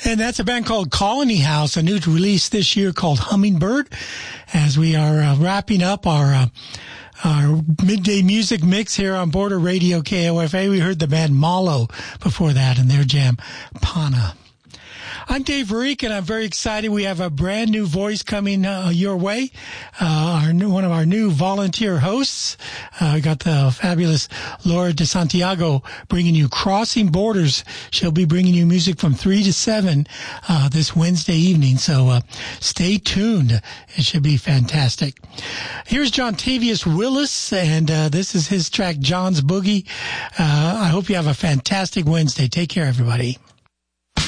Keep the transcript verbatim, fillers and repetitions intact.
And that's a band called Colony House, a new release this year called Hummingbird. As we are uh, wrapping up our uh, our midday music mix here on Border Radio K O F A, we heard the band Malo before that and their jam Pana. I'm Dave Reek, and I'm very excited. We have a brand new voice coming uh, your way. Uh, our new, one of our new volunteer hosts. Uh, we got the fabulous Laura De Santiago bringing you Crossing Borders. She'll be bringing you music from three to seven uh, this Wednesday evening. So uh, stay tuned. It should be fantastic. Here's John Tavius Willis, and uh, this is his track, John's Boogie. Uh, I hope you have a fantastic Wednesday. Take care, everybody.